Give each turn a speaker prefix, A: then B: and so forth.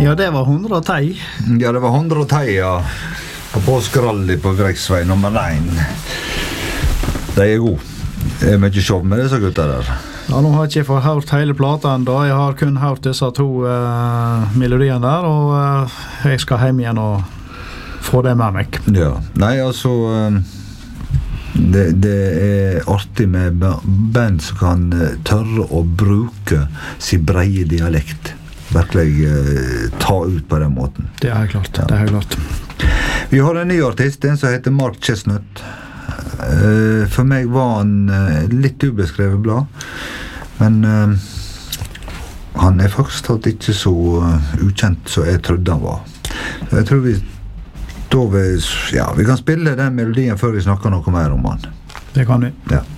A: Ja, det var 110.
B: Ja, det var 110, ja. På påskerally på Greksvei nummer 1. De gode. Det mye show med disse gutta der.
A: Ja, nå har jeg ikke fått hørt hele plata enda. Jeg har kun hørt disse 2 melodiene der, og jeg skal hjem igjen og få det med meg.
B: Ja, nei, altså det artig med band som kan tørre å bruke sin breie dialekt. Virkelig ta ut på den måten.
A: Det helt klart, ja. Det helt klart.
B: Vi har en ny artist, en som heter Mark Chestnut. For meg var han litt ubeskrevet blad, men han faktisk ikke så ukjent som jeg trodde han var. Så jeg tror vi kan spille den melodien før vi snakker noe mer om han.
A: Det kan vi.
B: Ja.